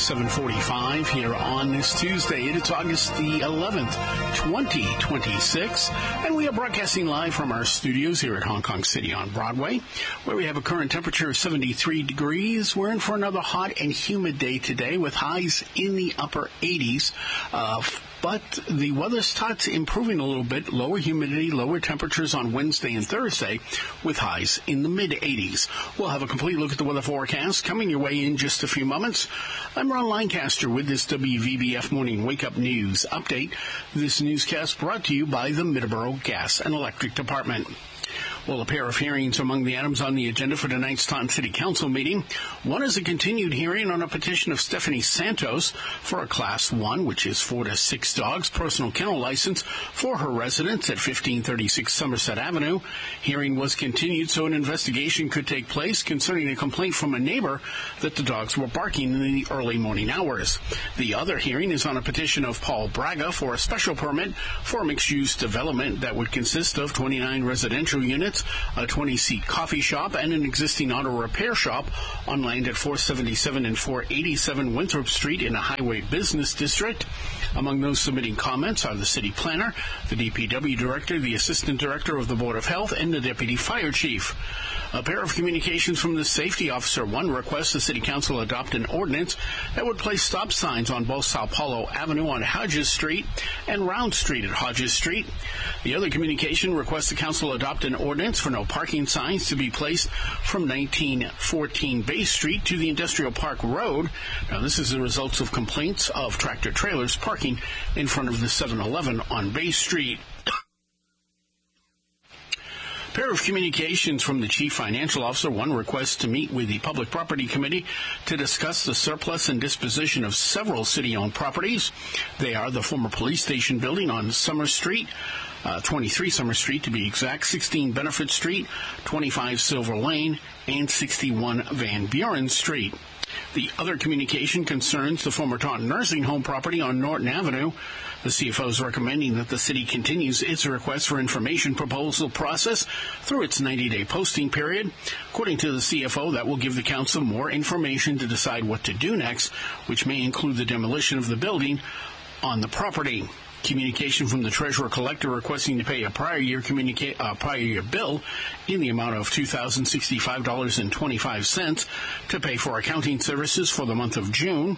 7:45 here on this Tuesday. It's August the 11th, 2026, and we are broadcasting live from our studios here at Hong Kong City on Broadway, where we have a current temperature of 73 degrees. We're in for another hot and humid day today with highs in the upper 80s. But the weather starts improving a little bit. Lower humidity, lower temperatures on Wednesday and Thursday with highs in the mid-80s. We'll have a complete look at the weather forecast coming your way in just a few moments. I'm Ron Lancaster with this WVBF Morning Wake Up News update. This newscast brought to you by the Middleborough Gas and Electric Department. Well, a pair of hearings among the items on the agenda for tonight's Taunton City Council meeting. One is a continued hearing on a petition of Stephanie Santos for a Class 1, which is 4 to 6 dogs, personal kennel license for her residence at 1536 Somerset Avenue. Hearing was continued so an investigation could take place concerning a complaint from a neighbor that the dogs were barking in the early morning hours. The other hearing is on a petition of Paul Braga for a special permit for a mixed-use development that would consist of 29 residential units, a 20-seat coffee shop, and an existing auto repair shop on land at 477 and 487 Winthrop Street in a highway business district. Among those submitting comments are the city planner, the DPW director, the assistant director of the Board of Health, and the deputy fire chief. A pair of communications from the safety officer. One requests the City Council adopt an ordinance that would place stop signs on both Sao Paulo Avenue on Hodges Street and Round Street at Hodges Street. The other communication requests the Council adopt an ordinance for no parking signs to be placed from 1914 Bay Street to the Industrial Park Road. Now, this is the result of complaints of tractor-trailers parking in front of the 7-Eleven on Bay Street. Pair of communications from the Chief Financial Officer. One requests to meet with the Public Property Committee to discuss the surplus and disposition of several city-owned properties. They are the former police station building on Summer Street, 23 Summer Street to be exact, 16 Benefit Street, 25 Silver Lane, and 61 Van Buren Street. The other communication concerns the former Taunton Nursing Home property on Norton Avenue. The CFO is recommending that the city continues its request for information proposal process through its 90-day posting period. According to the CFO, that will give the council more information to decide what to do next, which may include the demolition of the building on the property. Communication from the treasurer collector requesting to pay a prior year bill in the amount of $2,065.25 to pay for accounting services for the month of June.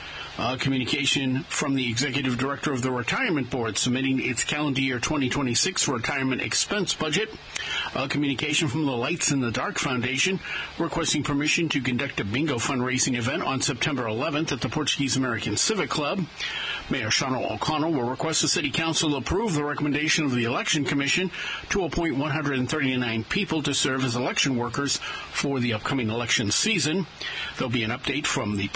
Communication from the executive director of the retirement board submitting its calendar year 2026 retirement expense budget. Communication from the Lights in the Dark Foundation requesting permission to conduct a bingo fundraising event on September 11th at the Portuguese American Civic Club. Mayor Shawna O'Connell will request the City Council approve the recommendation of the Election Commission to appoint 139 people to serve as election workers for the upcoming election season. There'll be an update from the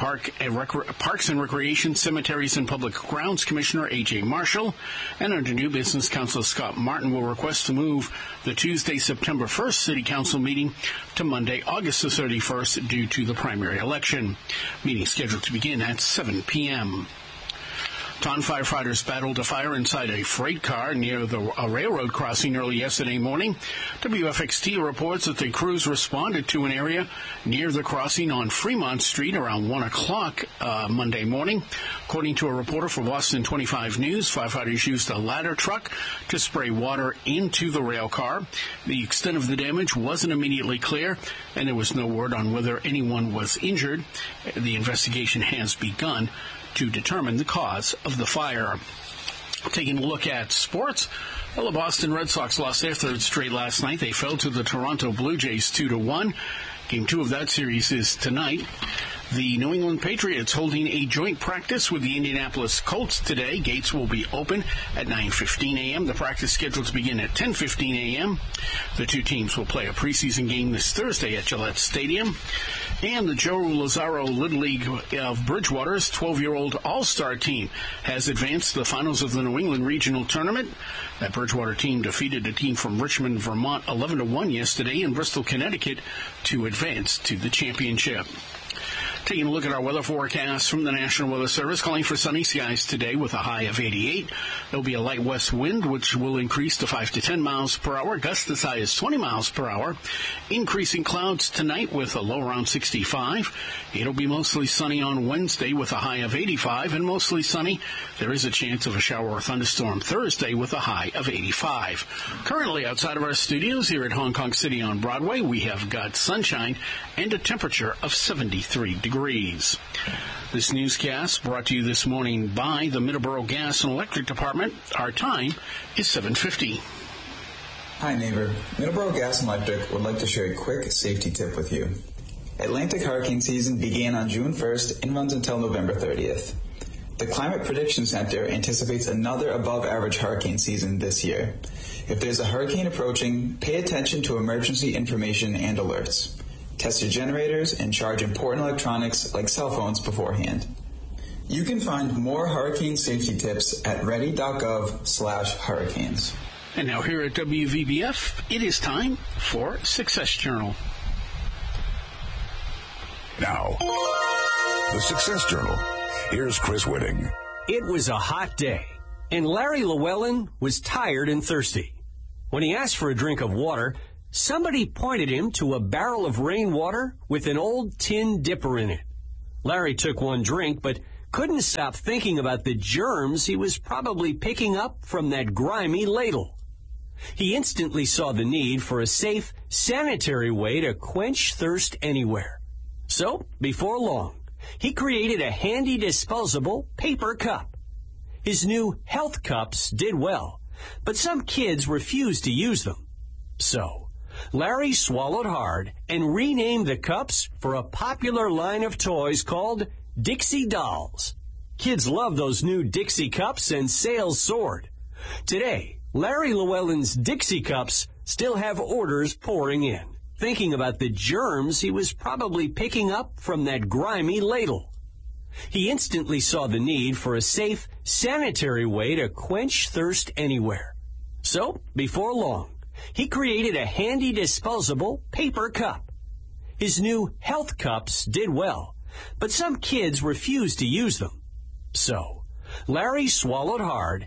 Parks and Recreation, Cemeteries, and Public Grounds Commissioner A.J. Marshall. And under new business, Councilor Scott Martin will request to move the Tuesday, September 1st City Council meeting to Monday, August the 31st due to the primary election. Meeting scheduled to begin at 7 p.m. Taunton firefighters battled a fire inside a freight car near a railroad crossing early yesterday morning. WFXT reports that the crews responded to an area near the crossing on Fremont Street around 1 o'clock Monday morning. According to a reporter for Boston 25 News, firefighters used a ladder truck to spray water into the rail car. The extent of the damage wasn't immediately clear, and there was no word on whether anyone was injured. The investigation has begun to determine the cause of the fire. Taking a look at sports, well, the Boston Red Sox lost their third straight last night. They fell to the Toronto Blue Jays 2-1. Game 2 of that series is tonight. The New England Patriots holding a joint practice with the Indianapolis Colts today. Gates will be open at 9:15 a.m. The practice scheduled to begin at 10:15 a.m. The two teams will play a preseason game this Thursday at Gillette Stadium. And the Joe Lazaro Little League of Bridgewater's 12-year-old All-Star team has advanced to the finals of the New England Regional Tournament. That Bridgewater team defeated a team from Richmond, Vermont 11-1 yesterday in Bristol, Connecticut to advance to the championship. Taking a look at our weather forecast from the National Weather Service, calling for sunny skies today with a high of 88. There'll be a light west wind, which will increase to 5 to 10 miles per hour. Gusts as high as 20 miles per hour. Increasing clouds tonight with a low around 65. It'll be mostly sunny on Wednesday with a high of 85, and mostly sunny. There is a chance of a shower or thunderstorm Thursday with a high of 85. Currently outside of our studios here at Hong Kong City on Broadway, we have got sunshine and a temperature of 73 degrees. This newscast brought to you this morning by the Middleborough Gas and Electric Department. Our time is 7:50. Hi neighbor, Middleborough Gas and Electric would like to share a quick safety tip with you. Atlantic hurricane season began on June 1st and runs until November 30th. The Climate Prediction Center anticipates another above-average hurricane season this year. If there's a hurricane approaching, pay attention to emergency information and alerts. Test your generators and charge important electronics like cell phones beforehand. You can find more hurricane safety tips at ready.gov/hurricanes. And now here at WVBF, it is time for Success Journal. Now, the Success Journal. Here's Chris Whitting. It was a hot day, and Larry Llewellyn was tired and thirsty. When he asked for a drink of water, somebody pointed him to a barrel of rainwater with an old tin dipper in it. Larry took one drink, but couldn't stop thinking about the germs he was probably picking up from that grimy ladle. He instantly saw the need for a safe, sanitary way to quench thirst anywhere. So, before long, he created a handy disposable paper cup. His new health cups did well, but some kids refused to use them. So, Larry swallowed hard and renamed the cups for a popular line of toys called Dixie Dolls. Kids love those new Dixie cups and sales soared. Today, Larry Llewellyn's Dixie cups still have orders pouring in, thinking about the germs he was probably picking up from that grimy ladle. He instantly saw the need for a safe, sanitary way to quench thirst anywhere. So, before long, he created a handy disposable paper cup. His new health cups did well, but some kids refused to use them. So, Larry swallowed hard